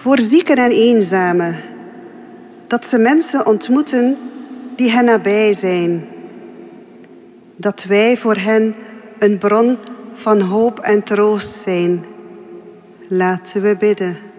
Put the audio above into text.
voor zieken en eenzamen, dat ze mensen ontmoeten die hen nabij zijn. Dat wij voor hen een bron van hoop en troost zijn. Laten we bidden.